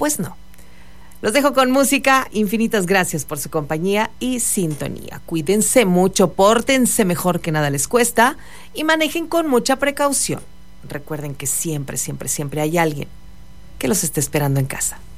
Pues no. Los dejo con música. Infinitas gracias por su compañía y sintonía. Cuídense mucho, pórtense mejor, que nada les cuesta, y manejen con mucha precaución. Recuerden que siempre, siempre, siempre hay alguien que los esté esperando en casa.